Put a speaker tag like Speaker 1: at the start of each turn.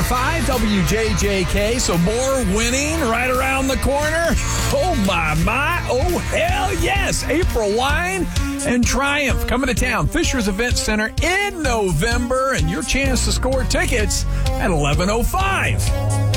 Speaker 1: 11:05 WJJK. So more winning right around the corner. Oh, my. Oh, hell yes. April Wine and Triumph coming to town. Fisher's Event Center in November. And your chance to score tickets at 11:05.